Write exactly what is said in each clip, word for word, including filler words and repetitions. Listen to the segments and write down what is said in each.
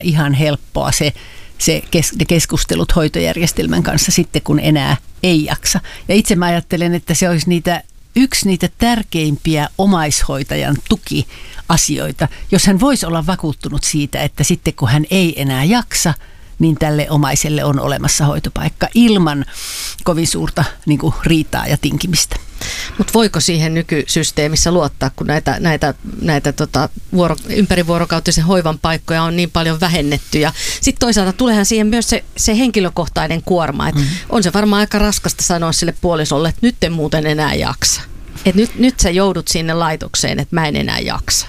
ihan helppoa se, se kes, ne keskustelut hoitojärjestelmän kanssa sitten, kun enää ei jaksa. Ja itse mä ajattelen, että se olisi niitä, yksi niitä tärkeimpiä omaishoitajan tukiasioita, jos hän voisi olla vakuuttunut siitä, että sitten kun hän ei enää jaksa, niin tälle omaiselle on olemassa hoitopaikka ilman kovin suurta niin kuin riitaa ja tinkimistä. Mutta voiko siihen nykysysteemissä luottaa, kun näitä, näitä, näitä tota, vuoro, ympärivuorokautisen hoivan paikkoja on niin paljon vähennetty? Ja sitten toisaalta tuleehan siihen myös se, se henkilökohtainen kuorma. Et mm-hmm. On se varmaan aika raskasta sanoa sille puolisolle, että nyt en muuten enää jaksa. Et nyt, nyt sä joudut sinne laitokseen, että mä en enää jaksa.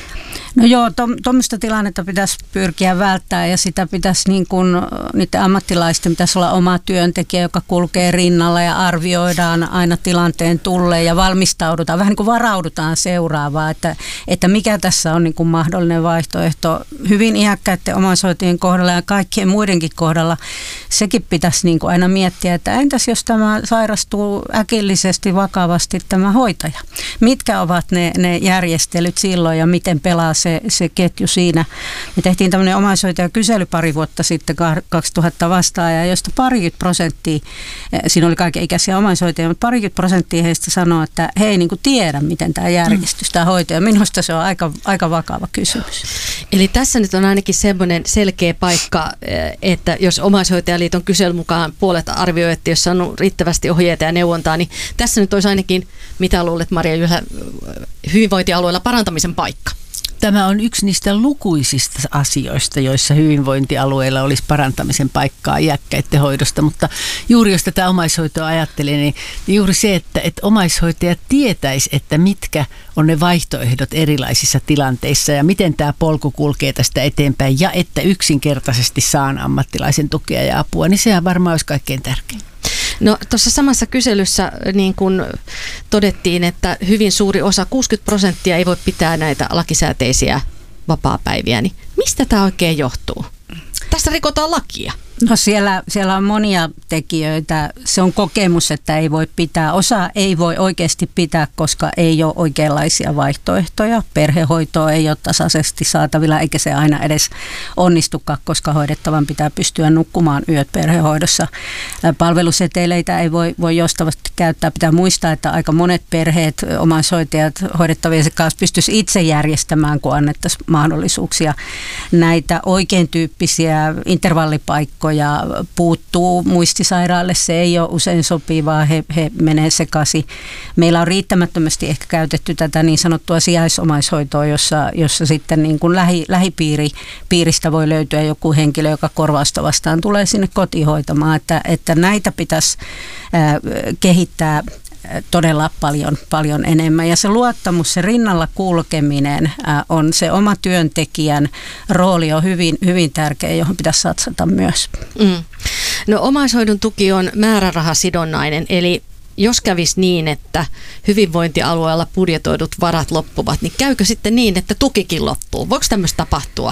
No joo, tuommoista tilannetta pitäisi pyrkiä välttää ja sitä pitäisi niin kuin, niiden ammattilaisten pitäisi olla oma työntekijä, joka kulkee rinnalla ja arvioidaan aina tilanteen tulleen ja valmistaudutaan, vähän niin kuin varaudutaan seuraavaa, että, että mikä tässä on niin kuin mahdollinen vaihtoehto. Hyvin iäkkäiden omaishoitajien kohdalla ja kaikkien muidenkin kohdalla sekin pitäisi niin kuin aina miettiä, että entäs jos tämä sairastuu äkillisesti vakavasti tämä hoitaja? Mitkä ovat ne, ne järjestelyt silloin ja miten pelaa se Se, se ketju siinä. Me tehtiin tämmöinen omaishoitajakysely pari vuotta sitten, kaksituhatta vastaajaa, josta parikymmentä prosenttia, siinä oli kaikenikäisiä omaishoitajia, mutta parikymmentä prosenttia heistä sanoo, että he ei niin kuin tiedä, miten tämä järjestys, tämä hoitaja. Minusta se on aika, aika vakava kysymys. Eli tässä nyt on ainakin semmoinen selkeä paikka, että jos Omaishoitajaliiton kyselyn mukaan puolet arvioi, että jos on riittävästi ohjeita ja neuvontaa, niin tässä nyt olisi ainakin, mitä luulet Maria-Juha, hyvinvointialueella parantamisen paikka. Tämä on yksi niistä lukuisista asioista, joissa hyvinvointialueilla olisi parantamisen paikkaa iäkkäiden hoidosta, mutta juuri jos tätä omaishoitoa ajattelee, niin juuri se, että, että omaishoitaja tietäisi, että mitkä on ne vaihtoehdot erilaisissa tilanteissa ja miten tämä polku kulkee tästä eteenpäin ja että yksinkertaisesti saan ammattilaisen tukea ja apua, niin sehän varmaan olisi kaikkein tärkein. No tuossa samassa kyselyssä niin kun todettiin, että hyvin suuri osa, kuusikymmentä prosenttia ei voi pitää näitä lakisääteisiä vapaapäiviä, niin mistä tämä oikein johtuu? Tässä rikotaan lakia. No siellä, siellä on monia tekijöitä. Se on kokemus, että ei voi pitää. Osa ei voi oikeasti pitää, koska ei ole oikeanlaisia vaihtoehtoja. Perhehoitoa ei ole tasaisesti saatavilla, eikä se aina edes onnistukaan, koska hoidettavan pitää pystyä nukkumaan yöt perhehoidossa. Palveluseteleitä ei voi, voi joustavasti käyttää. Pitää muistaa, että aika monet perheet, omaishoitajat, hoidettavien kanssa pystyisi itse järjestämään, kun annettaisiin mahdollisuuksia. Näitä oikein tyyppisiä intervallipaikkoja ja puuttuu muistisairaalle, se ei ole usein sopivaa, he, he menee sekaisin. Meillä on riittämättömästi ehkä käytetty tätä niin sanottua sijaisomaishoitoa, jossa, jossa sitten niin kuin lähi, lähipiiristä voi löytyä joku henkilö, joka korvausta vastaan tulee sinne kotiin hoitamaan, että, että näitä pitäisi äh, kehittää todella paljon, paljon enemmän. Ja se luottamus, se rinnalla kulkeminen on se oma työntekijän rooli on hyvin, hyvin tärkeä, johon pitäisi satsata myös. Mm. No omaishoidon tuki on määrärahasidonnainen, eli jos kävisi niin, että hyvinvointialueella budjetoidut varat loppuvat, niin käykö sitten niin, että tukikin loppuu? Voiko tämmöistä tapahtua?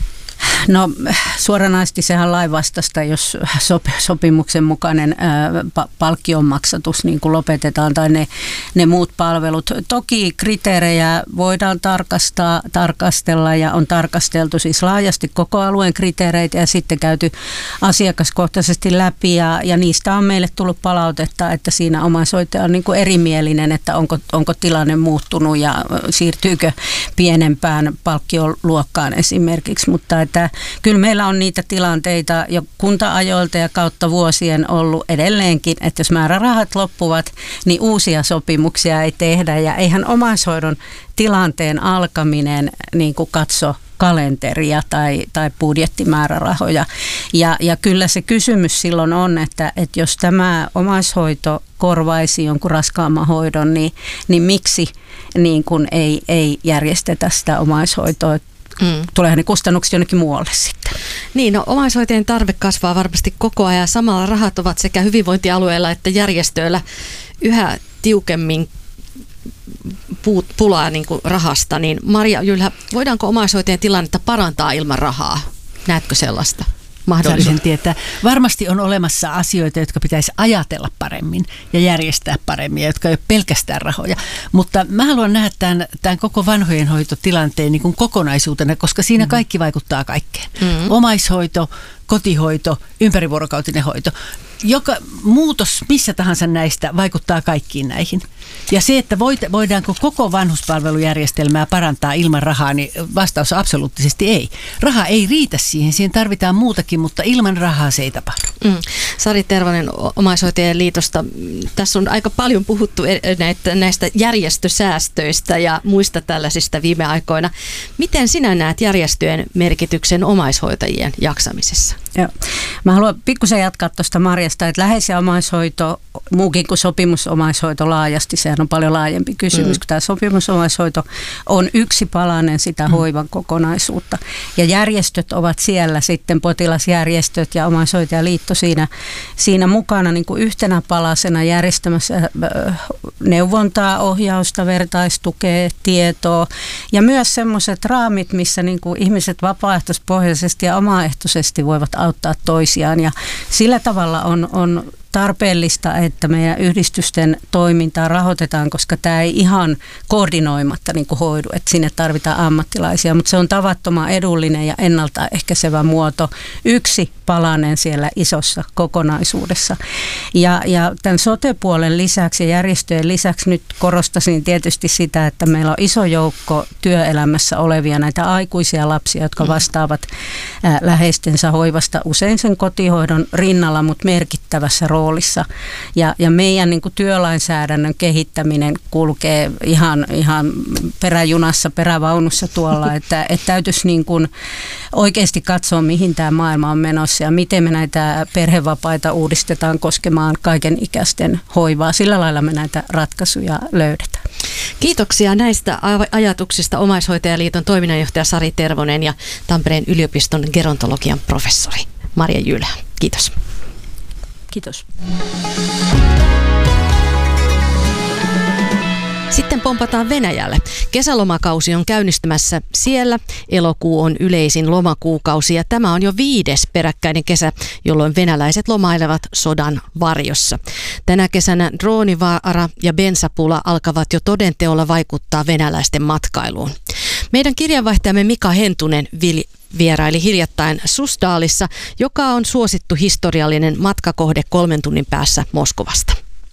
No suoranaisesti sehän on lainvastaista, jos sopimuksen mukainen ää, palkkion maksatus niin kuin lopetetaan tai ne, ne muut palvelut. Toki kriteerejä voidaan tarkastaa, tarkastella ja on tarkasteltu siis laajasti koko alueen kriteereitä ja sitten käyty asiakaskohtaisesti läpi ja, ja niistä on meille tullut palautetta, että siinä omaishoitaja on niin kuin erimielinen, että onko, onko tilanne muuttunut ja siirtyykö pienempään palkkioluokkaan esimerkiksi, mutta että kyllä meillä on niitä tilanteita jo kunta-ajoilta ja kautta vuosien ollut edelleenkin, että jos määrärahat loppuvat, niin uusia sopimuksia ei tehdä ja eihän omaishoidon tilanteen alkaminen niin kuin katso kalenteria tai, tai budjettimäärärahoja. Ja, ja kyllä se kysymys silloin on, että, että jos tämä omaishoito korvaisi jonkun raskaamman hoidon, niin, niin miksi niin kuin ei, ei järjestetä sitä omaishoitoa? Mm. Tuleehan ne kustannukset jonnekin muualle sitten. Niin, no omaishoitajien tarve kasvaa varmasti koko ajan. Samalla rahat ovat sekä hyvinvointialueilla että järjestöillä yhä tiukemmin pulaa niin kuin rahasta. Niin Maria-Juha, voidaanko omaishoitajien tilannetta parantaa ilman rahaa? Näetkö sellaista? mahdollisuutta. Tietää. Varmasti on olemassa asioita, jotka pitäisi ajatella paremmin ja järjestää paremmin, jotka ei ole pelkästään rahoja. Mutta mä haluan nähdä tämän, tämän koko vanhojenhoitotilanteen niin kuin kokonaisuutena, koska siinä kaikki vaikuttaa kaikkeen. Mm-hmm. Omaishoito, kotihoito, ympärivuorokautinen hoito. Joka muutos missä tahansa näistä vaikuttaa kaikkiin näihin. Ja se, että voidaanko koko vanhuspalvelujärjestelmää parantaa ilman rahaa, niin vastaus on absoluuttisesti ei. Raha ei riitä siihen, siihen tarvitaan muutakin, mutta ilman rahaa se ei tapahdu. Mm. Sari Tervonen Omaishoitajien liitosta. Tässä on aika paljon puhuttu näitä, näistä järjestösäästöistä ja muista tällaisista viime aikoina. Miten sinä näet järjestöjen merkityksen omaishoitajien jaksamisessa? Joo. Mä haluan pikkusen jatkaa tuosta Marjasta, että läheis- ja omaishoito, muukin kuin sopimusomaishoito laajasti, sehän on paljon laajempi kysymys, mm. kun tämä sopimusomaishoito on yksi palanen sitä mm. hoivan kokonaisuutta. Ja järjestöt ovat siellä sitten, potilasjärjestöt ja omaishoitajaliitto siinä, siinä mukana niin kuin yhtenä palasena järjestämässä neuvontaa, ohjausta, vertaistukea, tietoa ja myös semmoiset raamit, missä niin kuin ihmiset vapaaehtoispohjaisesti ja omaehtoisesti voivat auttaa toisiaan ja sillä tavalla on, on tarpeellista, että meidän yhdistysten toimintaa rahoitetaan, koska tämä ei ihan koordinoimatta niin kuin hoidu, että sinne tarvitaan ammattilaisia, mutta se on tavattoman edullinen ja ennaltaehkäisevä muoto, yksi palanen siellä isossa kokonaisuudessa. Ja, ja tämän sote-puolen lisäksi ja järjestöjen lisäksi nyt korostaisin tietysti sitä, että meillä on iso joukko työelämässä olevia näitä aikuisia lapsia, jotka vastaavat ää, läheistensä hoivasta usein sen kotihoidon rinnalla, mutta merkittävässä roolissa. Ja, ja meidän niin kuin työlainsäädännön kehittäminen kulkee ihan, ihan peräjunassa, perävaunussa tuolla, että, että täytyisi niin kuin oikeasti katsoa, mihin tämä maailma on menossa ja miten me näitä perhevapaita uudistetaan koskemaan kaiken ikäisten hoivaa. Sillä lailla me näitä ratkaisuja löydetään. Kiitoksia näistä ajatuksista Omaishoitajaliiton toiminnanjohtaja Sari Tervonen ja Tampereen yliopiston gerontologian professori Marja Jylhä. Kiitos. Kiitos. Sitten pompataan Venäjälle. Kesälomakausi on käynnistymässä siellä. Elokuu on yleisin lomakuukausi ja tämä on jo viides peräkkäinen kesä, jolloin venäläiset lomailevat sodan varjossa. Tänä kesänä droonivaara ja bensapula alkavat jo todenteolla vaikuttaa venäläisten matkailuun. Meidän kirjanvaihtajamme Mika Hentunen vieraili hiljattain Susdaalissa, joka on suosittu historiallinen matkakohde kolmen tunnin päässä Moskovasta.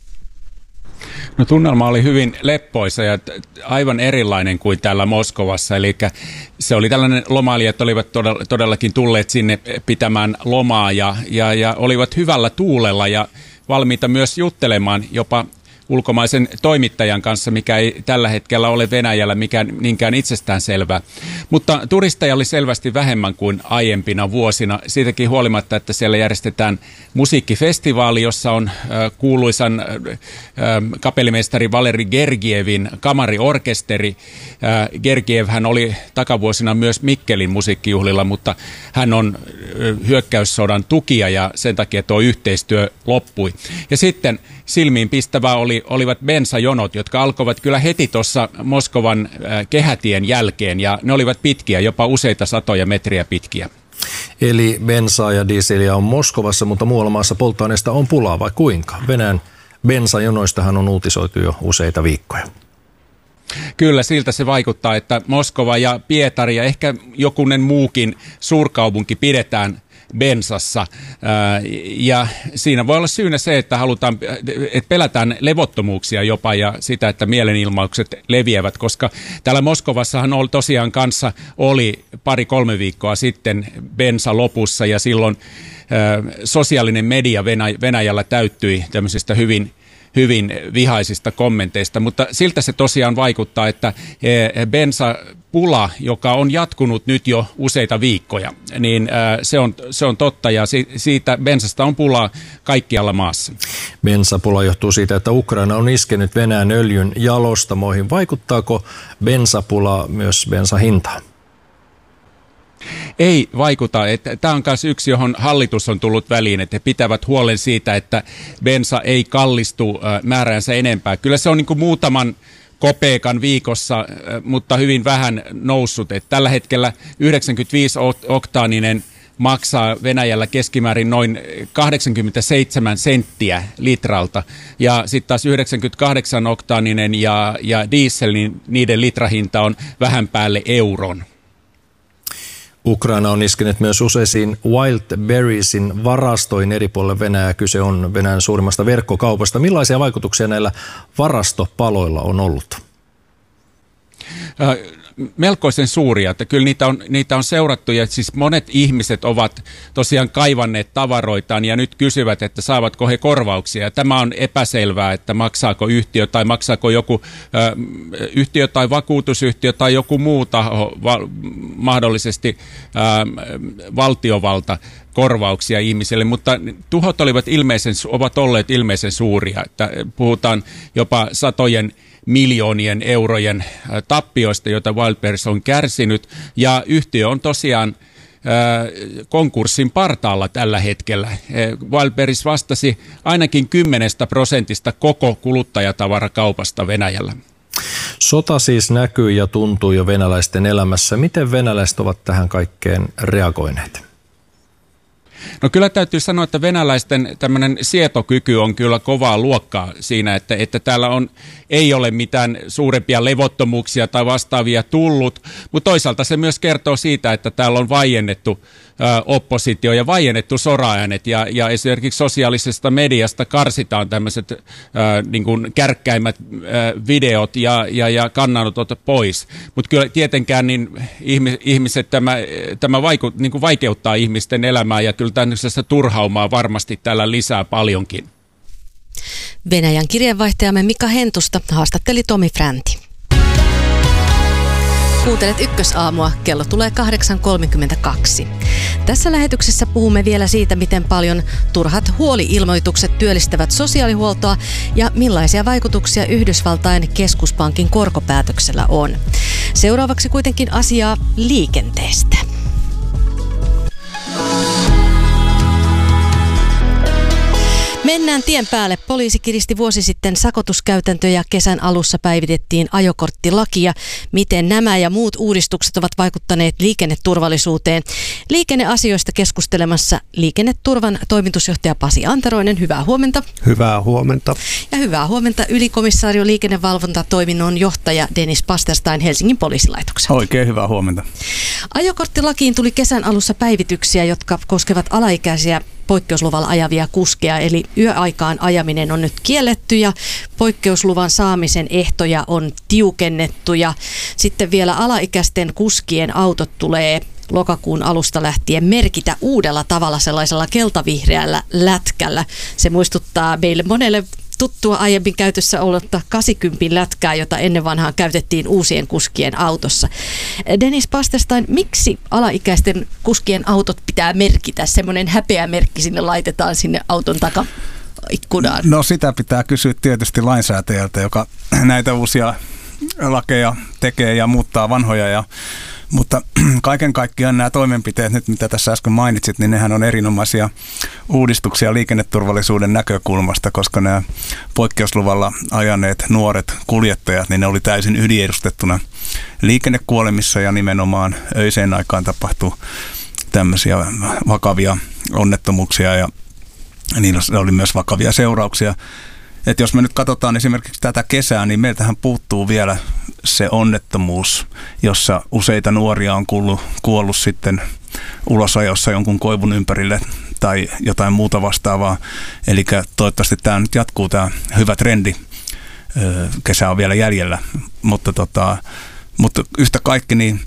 No tunnelma oli hyvin leppoisa ja aivan erilainen kuin täällä Moskovassa, eli se oli tällainen lomailijat olivat todellakin tulleet sinne pitämään lomaa ja, ja, ja olivat hyvällä tuulella ja valmiita myös juttelemaan jopa ulkomaisen toimittajan kanssa, mikä ei tällä hetkellä ole Venäjällä mikään niinkään itsestäänselvää. Mutta turisteja oli selvästi vähemmän kuin aiempina vuosina. Siitäkin huolimatta, että siellä järjestetään musiikkifestivaali, jossa on äh, kuuluisan äh, kapellimestari Valeri Gergievin kamariorkesteri. Äh, Gergiev hän oli takavuosina myös Mikkelin musiikkijuhlilla, mutta hän on äh, hyökkäyssodan tukija ja sen takia tuo yhteistyö loppui. Ja sitten silmiinpistävää oli, olivat bensajonot, jotka alkoivat kyllä heti tuossa Moskovan äh, kehätien jälkeen ja ne olivat pitkiä, jopa useita satoja metriä pitkiä. Eli bensaa ja dieseliä on Moskovassa, mutta muualla maassa polttoaineesta on pulaa vai kuinka? Venäjän bensajonoistahan on uutisoitu jo useita viikkoja. Kyllä, siltä se vaikuttaa, että Moskova ja Pietari ja ehkä jokunen muukin suurkaupunki pidetään bensassa. Ja siinä voi olla syynä se, että halutaan, että pelätään levottomuuksia jopa ja sitä, että mielenilmaukset leviävät, koska täällä Moskovassahan oli tosiaan kanssa oli pari-kolme viikkoa sitten bensa lopussa ja silloin sosiaalinen media Venäjällä täyttyi tämmöisistä hyvin hyvin vihaisista kommenteista, mutta siltä se tosiaan vaikuttaa, että bensapula, joka on jatkunut nyt jo useita viikkoja, niin se on, se on totta ja siitä bensasta on pulaa kaikkialla maassa. Bensapula johtuu siitä, että Ukraina on iskenyt Venäjän öljyn jalostamoihin. Vaikuttaako bensapula myös bensahintaan? Ei vaikuta. Tämä on myös yksi, johon hallitus on tullut väliin, että he pitävät huolen siitä, että bensa ei kallistu määräänsä enempää. Kyllä se on niin kuin muutaman kopeekan viikossa, mutta hyvin vähän noussut. Että tällä hetkellä yhdeksänkymmentäviisi oktaaninen maksaa Venäjällä keskimäärin noin kahdeksankymmentäseitsemän senttiä litralta. Ja sitten taas yhdeksänkymmentäkahdeksan oktaaninen ja, ja diesel, niin niiden litrahinta on vähän päälle euron. Ukraina on iskenyt myös useisiin Wildberriesin varastoihin eri puolille Venäjää. Kyse on Venäjän suurimmasta verkkokaupasta. Millaisia vaikutuksia näillä varastopaloilla on ollut? Äh, melkoisen suuria, että kyllä niitä on, niitä on seurattu ja siis monet ihmiset ovat tosiaan kaivanneet tavaroitaan ja nyt kysyvät, että saavatko he korvauksia. Ja tämä on epäselvää, että maksaako yhtiö tai maksaako joku äh, yhtiö tai vakuutusyhtiö tai joku muu taho, va, mahdollisesti äh, valtiovalta korvauksia ihmisille, mutta tuhot olivat ilmeisen, ovat olleet ilmeisen suuria, että puhutaan jopa satojen miljoonien eurojen tappioista, joita Wildberries on kärsinyt, ja yhtiö on tosiaan konkurssin partaalla tällä hetkellä. Wildberries vastasi ainakin kymmenestä prosentista koko kuluttajatavarakaupasta Venäjällä. Sota siis näkyy ja tuntuu jo venäläisten elämässä. Miten venäläiset ovat tähän kaikkeen reagoineet? No kyllä täytyy sanoa, että venäläisten tämmöinen sietokyky on kyllä kovaa luokkaa siinä, että, että täällä on, ei ole mitään suurempia levottomuuksia tai vastaavia tullut, mutta toisaalta se myös kertoo siitä, että täällä on vaiennettu ä, oppositio ja vaiennettu soraäänet ja, ja esimerkiksi sosiaalisesta mediasta karsitaan tämmöiset ä, niin kuin kärkkäimmät ä, videot ja, ja, ja kannanotot pois, mutta kyllä tietenkään niin ihmiset, tämä, tämä vaiku, niin kuin vaikeuttaa ihmisten elämää ja kyllä tämmöisessä turhaumaa varmasti täällä lisää paljonkin. Venäjän kirjeenvaihtajamme Mika Hentusta haastatteli Tomi Fränti. Kuuntelet Ykkösaamua, kello tulee kahdeksan kolmekymmentäkaksi. Tässä lähetyksessä puhumme vielä siitä, miten paljon turhat huoli-ilmoitukset työllistävät sosiaalihuoltoa ja millaisia vaikutuksia Yhdysvaltain keskuspankin korkopäätöksellä on. Seuraavaksi kuitenkin asiaa liikenteestä. Mennään tien päälle. Poliisi kiristi vuosi sitten sakotuskäytäntöjä. Kesän alussa päivitettiin ajokorttilakia. Miten nämä ja muut uudistukset ovat vaikuttaneet liikenneturvallisuuteen? Liikenneasioista keskustelemassa Liikenneturvan toimitusjohtaja Pasi Antaroinen. Hyvää huomenta. Hyvää huomenta. Ja hyvää huomenta ylikomissaario liikennevalvontatoiminnon johtaja Dennis Pasterstein Helsingin poliisilaitokselta. Oikein hyvää huomenta. Ajokorttilakiin tuli kesän alussa päivityksiä, jotka koskevat alaikäisiä poikkeusluvalla ajavia kuskeja, eli yöaikaan ajaminen on nyt kielletty ja poikkeusluvan saamisen ehtoja on tiukennettu ja sitten vielä alaikäisten kuskien autot tulee lokakuun alusta lähtien merkitä uudella tavalla sellaisella keltavihreällä lätkällä. Se muistuttaa meille monelle tuttua aiemmin käytössä ollutta kahdeksankymmentä lätkää, jota ennen vanhaan käytettiin uusien kuskien autossa. Dennis Pasterstein, miksi alaikäisten kuskien autot pitää merkitä? Semmoinen häpeämerkki sinne laitetaan sinne auton takaikkunaan. No sitä pitää kysyä tietysti lainsäätäjältä, joka näitä uusia lakeja tekee ja muuttaa vanhoja. Ja, mutta kaiken kaikkiaan nämä toimenpiteet, nyt mitä tässä äsken mainitsit, niin nehän on erinomaisia uudistuksia liikenneturvallisuuden näkökulmasta, koska nämä poikkeusluvalla ajaneet nuoret kuljettajat, niin ne oli täysin yliedustettuna liikennekuolemissa ja nimenomaan öiseen aikaan tapahtui tämmöisiä vakavia onnettomuuksia ja niillä oli myös vakavia seurauksia. Että jos me nyt katsotaan esimerkiksi tätä kesää, niin meiltähän puuttuu vielä se onnettomuus, jossa useita nuoria on kuollut, kuollut sitten ulosajossa jonkun koivun ympärille tai jotain muuta vastaavaa. Eli toivottavasti tämä nyt jatkuu, tämä hyvä trendi. Kesä on vielä jäljellä, mutta, tota, mutta yhtä kaikki niin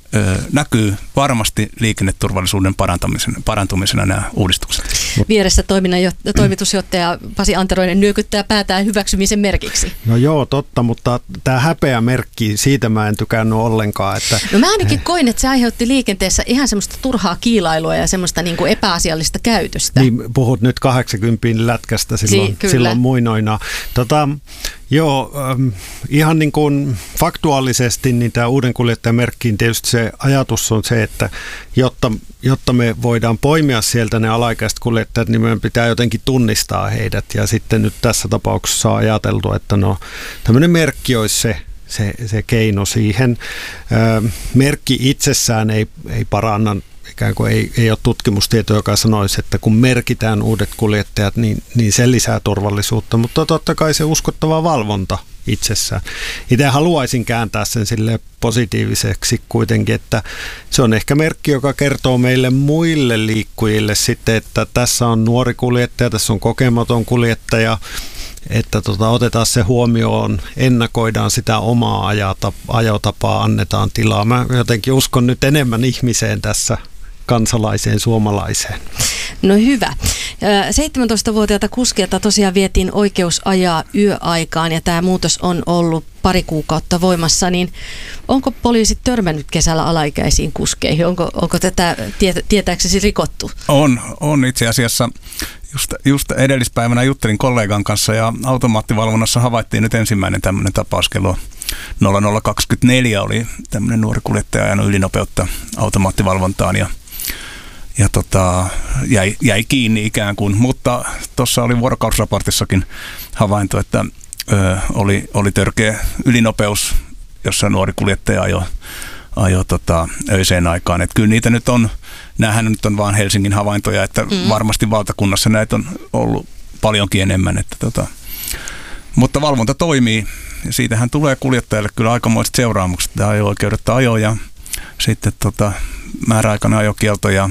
näkyy varmasti liikenneturvallisuuden parantumisena, parantumisena nämä uudistukset. Vieressä toiminnan toimitusjohtaja Pasi Antaroinen nyökyttää päätään hyväksymisen merkiksi. No joo, totta, mutta tämä häpeämerkki, siitä mä en tykännyt ollenkaan. Että no mä ainakin koin, että se aiheutti liikenteessä ihan semmoista turhaa kiilailua ja semmoista niin kuin epäasiallista käytöstä. Niin, puhut nyt kahdeksankymmentä lätkästä silloin, si- silloin muinoina. Tota, joo, ähm, ihan niin kuin faktuaalisesti niin tämä uuden kuljettajamerkkiin tietysti se ajatus on se, että jotta, jotta me voidaan poimia sieltä ne alaikäiset kuljettajat, niin meidän pitää jotenkin tunnistaa heidät. Ja sitten nyt tässä tapauksessa on ajateltu, että no tämmöinen merkki olisi se, se, se keino siihen. Ö, merkki itsessään ei, ei paranna ikään kuin ei, ei ole tutkimustietoa, joka sanoisi, että kun merkitään uudet kuljettajat, niin, niin se lisää turvallisuutta, mutta totta kai se uskottava valvonta itsessään. Itse haluaisin kääntää sen sille positiiviseksi kuitenkin, että se on ehkä merkki, joka kertoo meille muille liikkujille sitten, että tässä on nuori kuljettaja, tässä on kokematon kuljettaja, että tota, otetaan se huomioon, ennakoidaan sitä omaa ajotapaa, annetaan tilaa. Mä jotenkin uskon nyt enemmän ihmiseen tässä, kansalaiseen, suomalaiseen. No hyvä. seitsemäntoistavuotiaalta kuskilta tosiaan vietiin oikeus ajaa yöaikaan ja tämä muutos on ollut pari kuukautta voimassa, niin onko poliisit törmännyt kesällä alaikäisiin kuskeihin? Onko, onko tätä tietääksesi rikottu? On, on itse asiassa. Just, just edellispäivänä juttelin kollegan kanssa ja automaattivalvonnassa havaittiin nyt ensimmäinen tämmöinen tapaus kello nolla nolla kaksikymmentäneljä oli tämmöinen nuori kuljettaja ajanut ylinopeutta automaattivalvontaan ja, ja tota, jäi, jäi kiinni ikään kuin, mutta tuossa oli vuorokausraportissakin havainto, että ö, oli, oli törkeä ylinopeus, jossa nuori kuljettaja ajoi ajo tota, öiseen aikaan. Et kyllä niitä nyt on, näähän nyt on vaan Helsingin havaintoja, että mm. varmasti valtakunnassa näitä on ollut paljonkin enemmän. Että tota. Mutta valvonta toimii ja siitähän tulee kuljettajalle kyllä aikamoiset seuraamukset. Tämä ajo-oikeudetta ajo ja sitten tota, määräaikainen ajokielto ja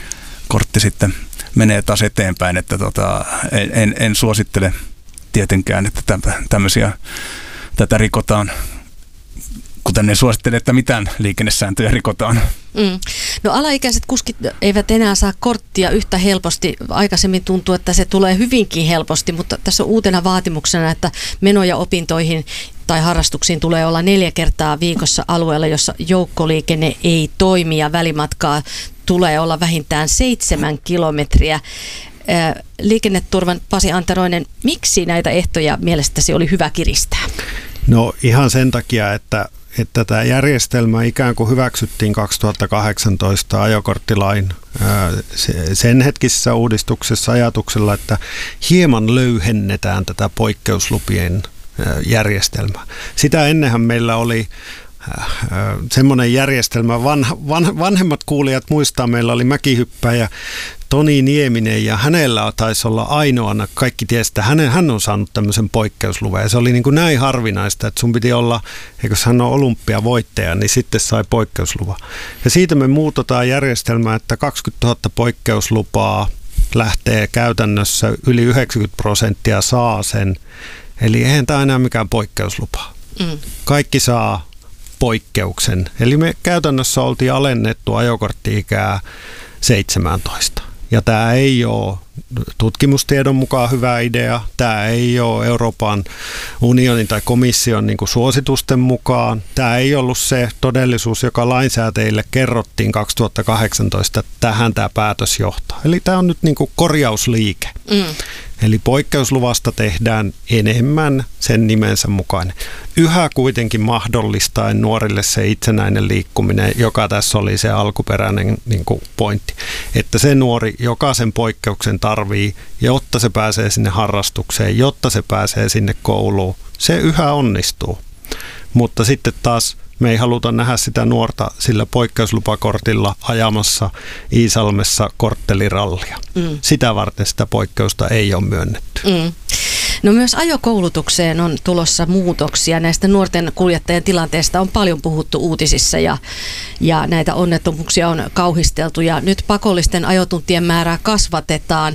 kortti sitten menee taas eteenpäin. Että tota, en, en, en suosittele tietenkään, että tämmöisiä, tätä rikotaan. Kuten en suosittele, että mitään liikennesääntöjä rikotaan. Mm. No alaikäiset kuskit eivät enää saa korttia yhtä helposti. Aikaisemmin tuntuu, että se tulee hyvinkin helposti, mutta tässä on uutena vaatimuksena, että menoja opintoihin tai harrastuksiin tulee olla neljä kertaa viikossa alueella, jossa joukkoliikenne ei toimi ja välimatkaa tulee olla vähintään seitsemän kilometriä. Liikenneturvan Pasi Antaroinen, miksi näitä ehtoja mielestäsi oli hyvä kiristää? No ihan sen takia, että että tämä järjestelmä ikään kuin hyväksyttiin kaksituhattakahdeksantoista ajokorttilain sen hetkisessä uudistuksessa ajatuksella, että hieman löyhennetään tätä poikkeuslupien järjestelmää. Sitä ennenhän meillä oli semmoinen järjestelmä, vanha, van, vanhemmat kuulijat muistaa, meillä oli mäkihyppäjä Toni Nieminen ja hänellä taisi olla ainoana, kaikki tiesi, että hän, hän on saanut tämmöisen poikkeusluvan ja se oli niin kuin näin harvinaista, että sun piti olla, eikö hän on olympiavoittaja, niin sitten sai poikkeusluvan. Ja siitä me muutetaan järjestelmää, että kaksikymmentätuhatta poikkeuslupaa lähtee käytännössä, yli yhdeksänkymmentä prosenttia saa sen, eli eihän tämä enää mikään poikkeuslupa. Mm. Kaikki saa poikkeuksen. Eli me käytännössä oltiin alennettu ajokortti-ikää seitsemäntoista. Ja tämä ei ole tutkimustiedon mukaan hyvä idea. Tämä ei ole Euroopan unionin tai komission niin kuin suositusten mukaan. Tämä ei ollut se todellisuus, joka lainsäätäjille kerrottiin kaksituhattakahdeksantoista, että tähän tämä päätös johtaa. Eli tämä on nyt niin kuin korjausliike. Mm. Eli poikkeusluvasta tehdään enemmän sen nimensä mukainen. Yhä kuitenkin mahdollistaen nuorille se itsenäinen liikkuminen, joka tässä oli se alkuperäinen niin kuin pointti. Että se nuori, joka sen poikkeuksen tarvii, jotta se pääsee sinne harrastukseen, jotta se pääsee sinne kouluun, se yhä onnistuu. Mutta sitten taas me ei haluta nähdä sitä nuorta sillä poikkeuslupakortilla ajamassa Iisalmessa korttelirallia. Mm. Sitä varten sitä poikkeusta ei ole myönnetty. Mm. No myös ajokoulutukseen on tulossa muutoksia. Näistä nuorten kuljettajien tilanteesta on paljon puhuttu uutisissa ja, ja näitä onnettomuuksia on kauhisteltu. Ja nyt pakollisten ajotuntien määrää kasvatetaan.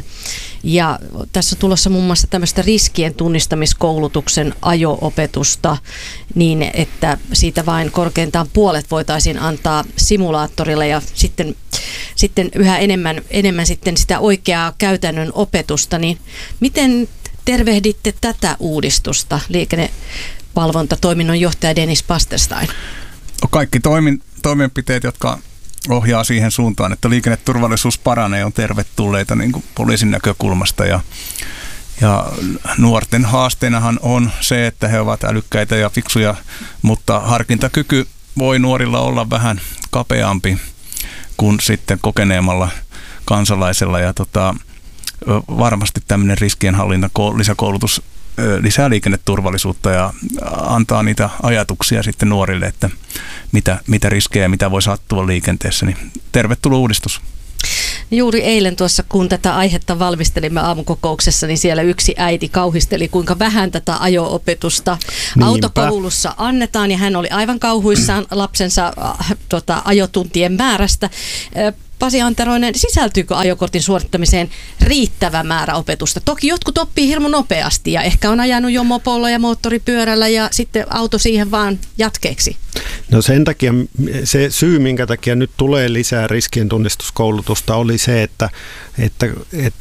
Ja tässä on tulossa muun muassa tämmöistä riskien tunnistamiskoulutuksen ajo-opetusta niin, että siitä vain korkeintaan puolet voitaisiin antaa simulaattorille ja sitten, sitten yhä enemmän, enemmän sitten sitä oikeaa käytännön opetusta. Niin miten tervehditte tätä uudistusta, liikennevalvontatoiminnon johtaja Dennis Pasterstein? Kaikki toimin, toimenpiteet, jotka ohjaa siihen suuntaan, että liikenneturvallisuus paranee, on tervetulleita niin kuin poliisin näkökulmasta. Ja, ja nuorten haasteenahan on se, että he ovat älykkäitä ja fiksuja, mutta harkintakyky voi nuorilla olla vähän kapeampi kuin sitten kokeneemmalla kansalaisella. Ja tota, varmasti tämmöinen riskienhallinta lisäkoulutus lisää liikenneturvallisuutta ja antaa niitä ajatuksia sitten nuorille, että mitä, mitä riskejä, mitä voi sattua liikenteessä. Niin tervetuloa uudistus. Juuri eilen tuossa, kun tätä aihetta valmistelimme aamukokouksessa, niin siellä yksi äiti kauhisteli, kuinka vähän tätä ajo-opetusta Niinpä. autokoulussa annetaan, ja hän oli aivan kauhuissaan lapsensa äh, tota, ajotuntien määrästä. Äh, Pasi Anteroinen, sisältyykö ajokortin suorittamiseen riittävä määrä opetusta? Toki jotkut oppii hirmu nopeasti ja ehkä on ajanut jo mopolla ja moottoripyörällä ja sitten auto siihen vaan jatkeeksi. No sen takia se syy, minkä takia nyt tulee lisää riskientunnistuskoulutusta, oli se, että, että, että